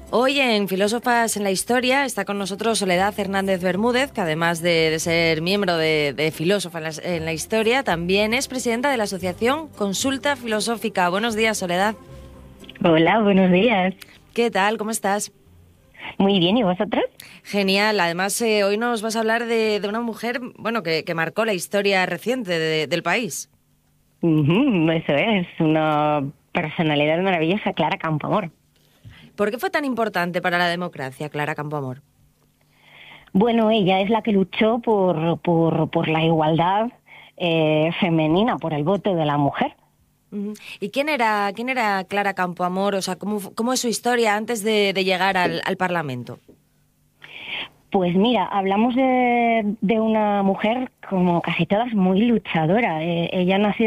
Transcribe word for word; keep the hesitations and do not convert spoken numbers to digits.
Hoy en Filósofas en la Historia está con nosotros Soledad Hernández Bermúdez, que además de, de ser miembro de, de Filósofa en la, en la Historia, también es presidenta de la Asociación Consulta Filosófica. Buenos días, Soledad. Hola, buenos días. ¿Qué tal? ¿Cómo estás? Muy bien, ¿y vosotros? Genial. Además, eh, hoy nos vas a hablar de, de una mujer, bueno, que, que marcó la historia reciente de, del país. Uh-huh, eso es, una personalidad maravillosa, Clara Campoamor. ¿Por qué fue tan importante para la democracia, Clara Campoamor? Bueno, ella es la que luchó por, por, por la igualdad eh, femenina, por el voto de la mujer. Uh-huh. ¿Y quién era, quién era Clara Campoamor? O sea, ¿cómo, cómo es su historia antes de, de llegar al, al Parlamento? Pues mira, hablamos de, de una mujer, como casi todas, muy luchadora. Eh, ella nació